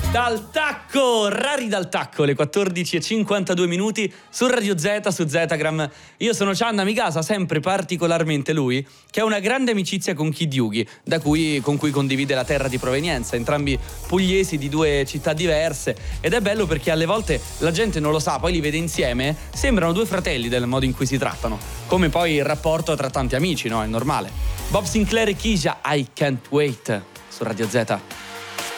Dal tacco, rari dal tacco, le 14:52 su Radio Z, su Zetagram. Io sono Cianna Micasa, sempre particolarmente lui, che ha una grande amicizia con Kid Yugi, con cui condivide la terra di provenienza, entrambi pugliesi di due città diverse. Ed è bello perché alle volte la gente non lo sa, poi li vede insieme, sembrano due fratelli del modo in cui si trattano. Come poi il rapporto tra tanti amici, no? È normale. Bob Sinclair e Kisha, I Can't Wait, su Radio Z.